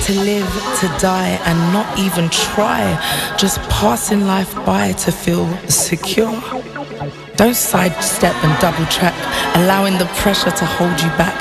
To live, to die, and not even try. Just passing life by to feel secure. Don't sidestep and double track, allowing the pressure to hold you back.